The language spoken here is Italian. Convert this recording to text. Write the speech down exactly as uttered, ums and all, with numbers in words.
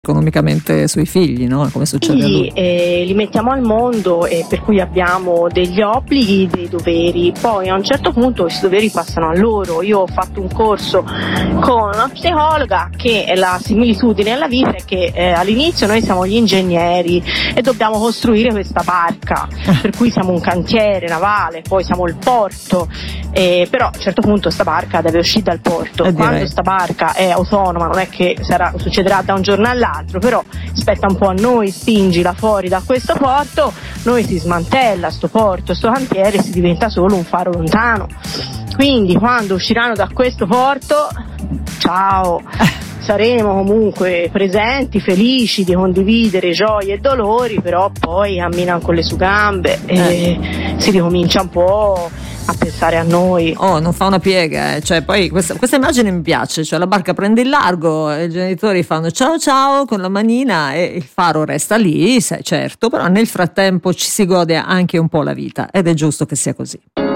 economicamente sui figli, no? Come succede sì, a lui. Eh, li mettiamo al mondo e per cui abbiamo degli obblighi, dei doveri, poi a un certo punto questi doveri passano a loro. Io ho fatto un corso con una psicologa che la similitudine alla vita è che eh, all'inizio noi siamo gli ingegneri e dobbiamo costruire questa barca, per cui siamo un cantiere navale, poi siamo il porto, eh, però a un certo punto sta barca deve uscire dal porto. Eh, Quando direi. sta barca è autonoma, non è che sarà, succederà da un giorno all'altro, però spetta un po' a noi spingila fuori da questo porto, noi si smantella sto porto, sto cantiere e si diventa solo un faro lontano. Quindi quando usciranno da questo porto, ciao, saremo comunque presenti, felici di condividere gioie e dolori, però poi camminano con le sue gambe e Eh. si ricomincia un po' a pensare a noi. Oh, non fa una piega, eh. Cioè, poi questa, questa immagine mi piace, cioè la barca prende il largo e i genitori fanno ciao ciao con la manina e il faro resta lì, sai, certo, però nel frattempo ci si gode anche un po' la vita ed è giusto che sia così.